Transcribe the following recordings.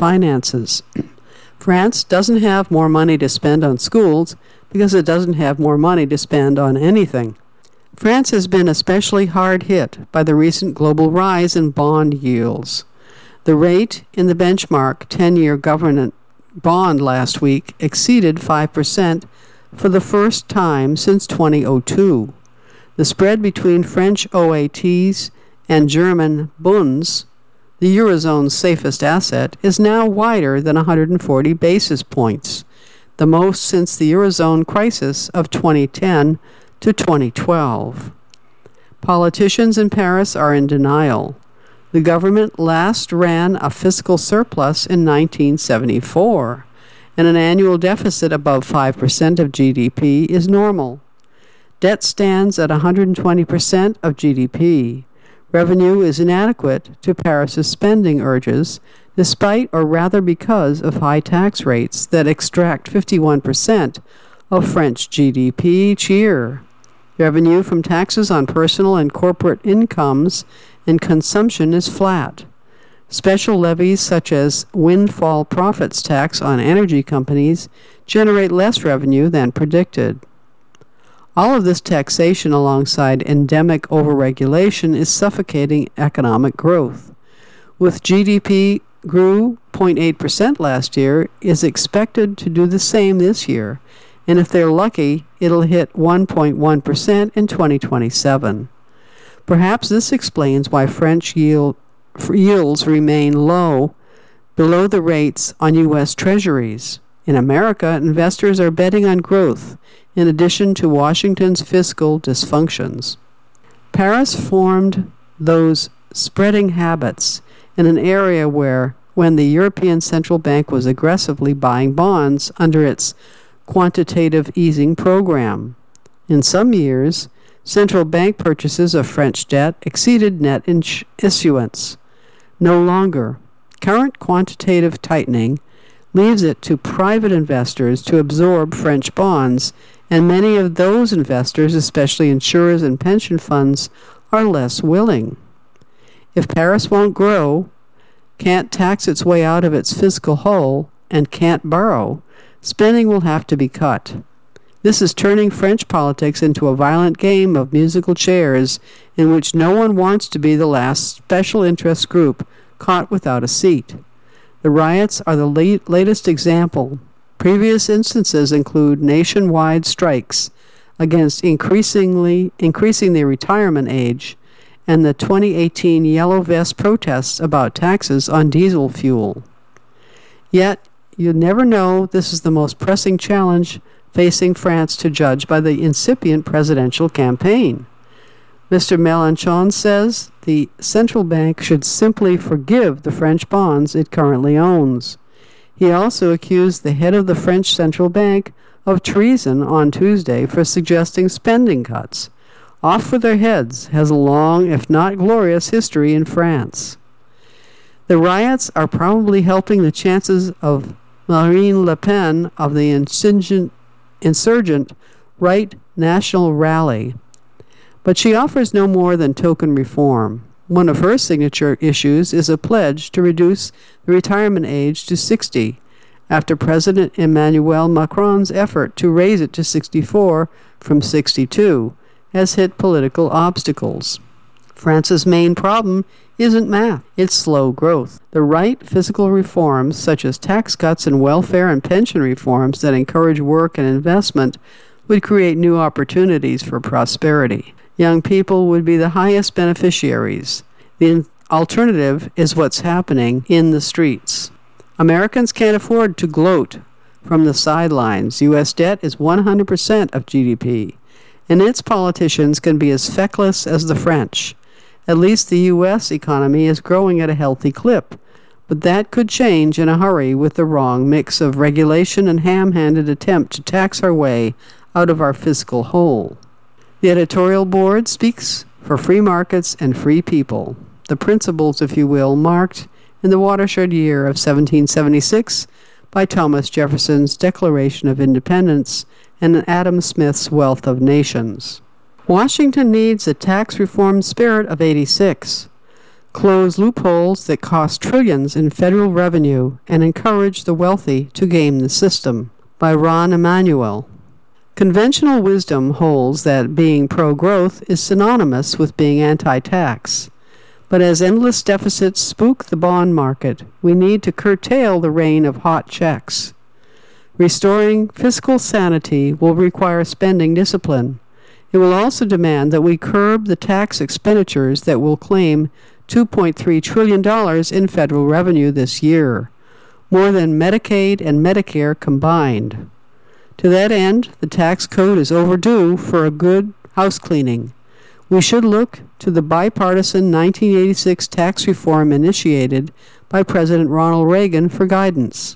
finances. France doesn't have more money to spend on schools because it doesn't have more money to spend on anything. France has been especially hard hit by the recent global rise in bond yields. The rate in the benchmark 10-year government bond last week exceeded 5% for the first time since 2002. The spread between French OATs and German Bunds, the Eurozone's safest asset, is now wider than 140 basis points, the most since the Eurozone crisis of 2010 to 2012. Politicians in Paris are in denial. The government last ran a fiscal surplus in 1974, and an annual deficit above 5% of GDP is normal. Debt stands at 120% of GDP. Revenue is inadequate to Paris's spending urges, despite or rather because of high tax rates that extract 51% of French GDP each year. Revenue from taxes on personal and corporate incomes and consumption is flat. Special levies such as windfall profits tax on energy companies generate less revenue than predicted. All of this taxation alongside endemic overregulation is suffocating economic growth. With GDP grew 0.8% last year, is expected to do the same this year, and if they're lucky, it'll hit 1.1% in 2027. Perhaps this explains why French yields remain low, below the rates on U.S. Treasuries. In America, investors are betting on growth, in addition to Washington's fiscal dysfunctions. Paris formed those spreading habits in an area when the European Central Bank was aggressively buying bonds under its quantitative easing program. In some years, central bank purchases of French debt exceeded net issuance. No longer. Current quantitative tightening leaves it to private investors to absorb French bonds, and many of those investors, especially insurers and pension funds, are less willing. If Paris won't grow, can't tax its way out of its fiscal hole, and can't borrow, spending will have to be cut. This is turning French politics into a violent game of musical chairs in which no one wants to be the last special interest group caught without a seat. The riots are the latest example. Previous instances include nationwide strikes against increasing the retirement age and the 2018 Yellow Vest protests about taxes on diesel fuel. Yet, you never know this is the most pressing challenge facing France to judge by the incipient presidential campaign. Mr. Mélenchon says the central bank should simply forgive the French bonds it currently owns. He also accused the head of the French central bank of treason on Tuesday for suggesting spending cuts. Off with their heads has a long, if not glorious, history in France. The riots are probably helping the chances of Marine Le Pen of the insurgent right national rally. But she offers no more than token reform. One of her signature issues is a pledge to reduce the retirement age to 60, after President Emmanuel Macron's effort to raise it to 64 from 62 has hit political obstacles. France's main problem isn't math, it's slow growth. The right fiscal reforms, such as tax cuts and welfare and pension reforms that encourage work and investment, would create new opportunities for prosperity. Young people would be the highest beneficiaries. The alternative is what's happening in the streets. Americans can't afford to gloat from the sidelines. U.S. debt is 100% of GDP, and its politicians can be as feckless as the French. At least the U.S. economy is growing at a healthy clip, but that could change in a hurry with the wrong mix of regulation and ham-handed attempt to tax our way out of our fiscal hole. The editorial board speaks for free markets and free people, the principles, if you will, marked in the watershed year of 1776 by Thomas Jefferson's Declaration of Independence and Adam Smith's Wealth of Nations. Washington needs a tax reform spirit of '86. close loopholes that cost trillions in federal revenue, and encourage the wealthy to game the system. By Ron Emanuel. Conventional wisdom holds that being pro-growth is synonymous with being anti-tax. But as endless deficits spook the bond market, we need to curtail the rain of hot checks. Restoring fiscal sanity will require spending discipline. It will also demand that we curb the tax expenditures that will claim $2.3 trillion in federal revenue this year, more than Medicaid and Medicare combined. To that end, the tax code is overdue for a good house cleaning. We should look to the bipartisan 1986 tax reform initiated by President Ronald Reagan for guidance.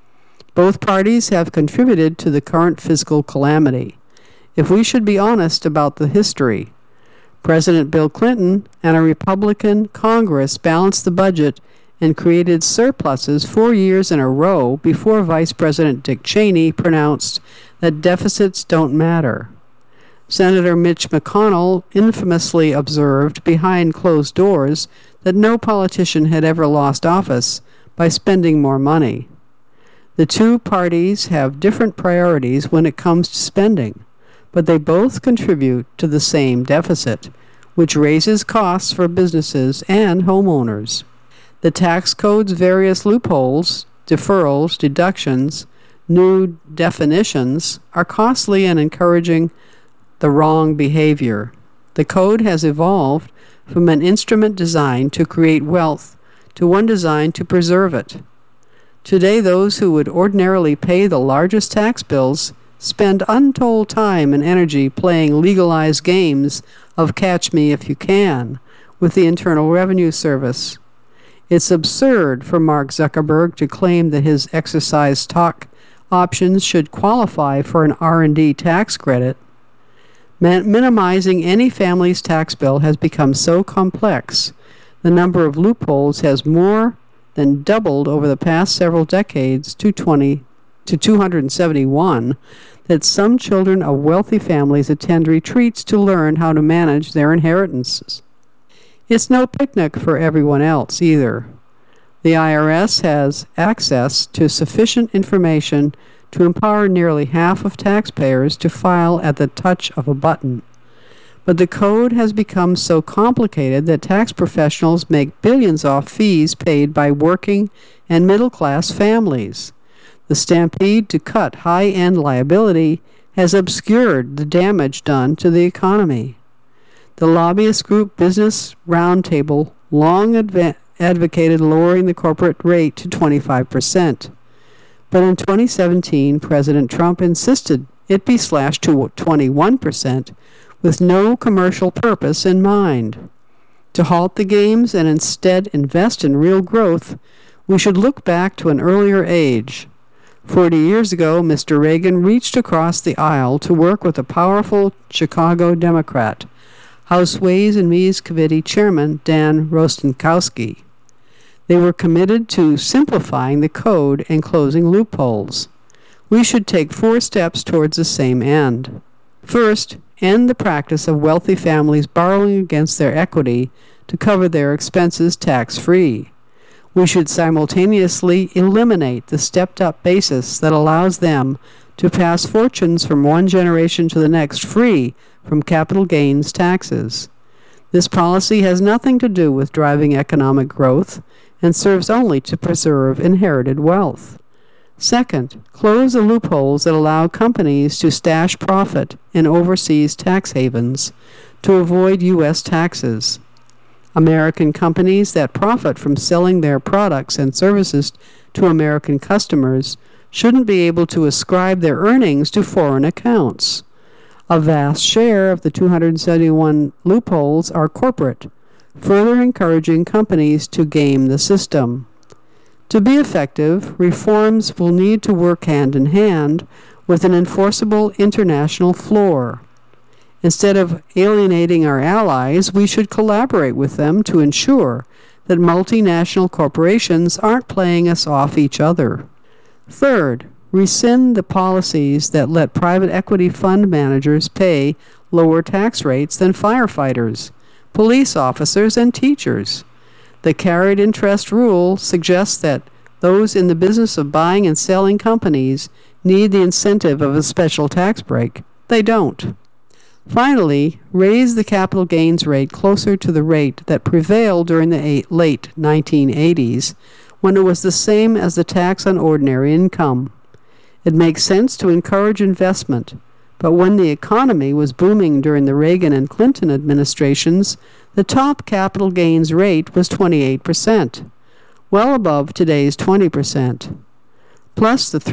Both parties have contributed to the current fiscal calamity. If we should be honest about the history, President Bill Clinton and a Republican Congress balanced the budget and created surpluses 4 years in a row before Vice President Dick Cheney pronounced that deficits don't matter. Senator Mitch McConnell infamously observed behind closed doors that no politician had ever lost office by spending more money. The two parties have different priorities when it comes to spending, but they both contribute to the same deficit, which raises costs for businesses and homeowners. The tax code's various loopholes, deferrals, deductions, new definitions are costly and encouraging the wrong behavior. The code has evolved from an instrument designed to create wealth to one designed to preserve it. Today, those who would ordinarily pay the largest tax bills spend untold time and energy playing legalized games of catch me if you can with the Internal Revenue Service. It's absurd for Mark Zuckerberg to claim that his exercise stock options should qualify for an R&D tax credit. Minimizing any family's tax bill has become so complex. The number of loopholes has more than doubled over the past several decades to 271, that some children of wealthy families attend retreats to learn how to manage their inheritances. It's no picnic for everyone else either. The IRS has access to sufficient information to empower nearly half of taxpayers to file at the touch of a button. But the code has become so complicated that tax professionals make billions off fees paid by working and middle-class families. The stampede to cut high-end liability has obscured the damage done to the economy. The lobbyist group Business Roundtable long advocated lowering the corporate rate to 25%. But in 2017, President Trump insisted it be slashed to 21%, with no commercial purpose in mind. To halt the games and instead invest in real growth, we should look back to an earlier age. 40 years ago, Mr. Reagan reached across the aisle to work with a powerful Chicago Democrat, House Ways and Means Committee Chairman Dan Rostenkowski. They were committed to simplifying the code and closing loopholes. We should take 4 steps towards the same end. First, end the practice of wealthy families borrowing against their equity to cover their expenses tax-free. We should simultaneously eliminate the stepped-up basis that allows them to pass fortunes from one generation to the next free from capital gains taxes. This policy has nothing to do with driving economic growth and serves only to preserve inherited wealth. Second, close the loopholes that allow companies to stash profit in overseas tax havens to avoid U.S. taxes. American companies that profit from selling their products and services to American customers shouldn't be able to ascribe their earnings to foreign accounts. A vast share of the 271 loopholes are corporate, further encouraging companies to game the system. To be effective, reforms will need to work hand in hand with an enforceable international floor. Instead of alienating our allies, we should collaborate with them to ensure that multinational corporations aren't playing us off each other. Third, rescind the policies that let private equity fund managers pay lower tax rates than firefighters, police officers, and teachers. The carried interest rule suggests that those in the business of buying and selling companies need the incentive of a special tax break. They don't. Finally, raise the capital gains rate closer to the rate that prevailed during the late 1980s, when it was the same as the tax on ordinary income. It makes sense to encourage investment, but when the economy was booming during the Reagan and Clinton administrations, the top capital gains rate was 28%, well above today's 20%, plus the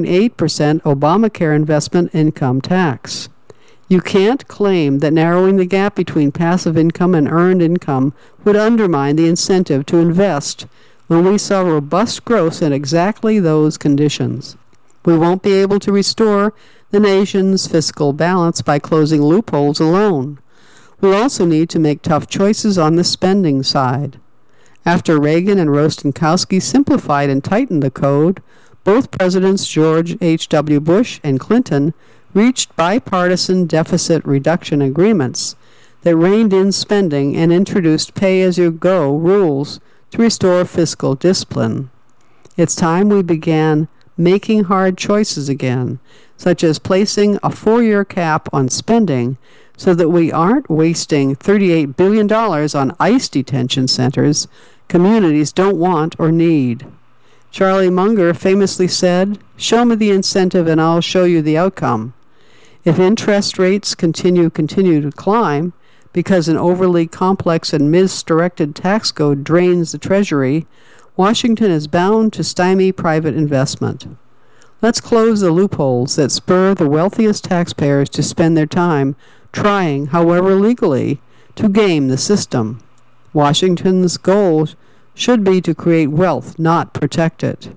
3.8% Obamacare investment income tax. You can't claim that narrowing the gap between passive income and earned income would undermine the incentive to invest when we saw robust growth in exactly those conditions. We won't be able to restore the nation's fiscal balance by closing loopholes alone. We'll also need to make tough choices on the spending side. After Reagan and Rostenkowski simplified and tightened the code, both Presidents George H.W. Bush and Clinton reached bipartisan deficit reduction agreements that reined in spending and introduced pay-as-you-go rules to restore fiscal discipline. It's time we began making hard choices again, such as placing a 4-year cap on spending so that we aren't wasting $38 billion on ICE detention centers communities don't want or need. Charlie Munger famously said, "Show me the incentive and I'll show you the outcome." If interest rates continue to climb because an overly complex and misdirected tax code drains the Treasury, Washington is bound to stymie private investment. Let's close the loopholes that spur the wealthiest taxpayers to spend their time trying, however legally, to game the system. Washington's goal should be to create wealth, not protect it.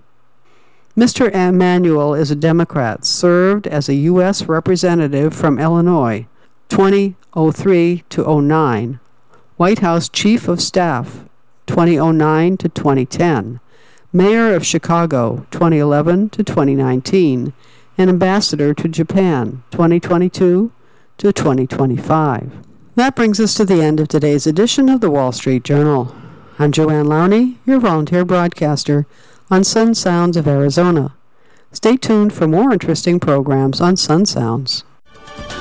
Mr. Emanuel is a Democrat, served as a U.S. Representative from Illinois, 2003 to 09, White House Chief of Staff, 2009 to 2010, Mayor of Chicago, 2011 to 2019, and Ambassador to Japan, 2022 to 2025. That brings us to the end of today's edition of the Wall Street Journal. I'm Joanne Lowney, your volunteer broadcaster on Sun Sounds of Arizona. Stay tuned for more interesting programs on Sun Sounds.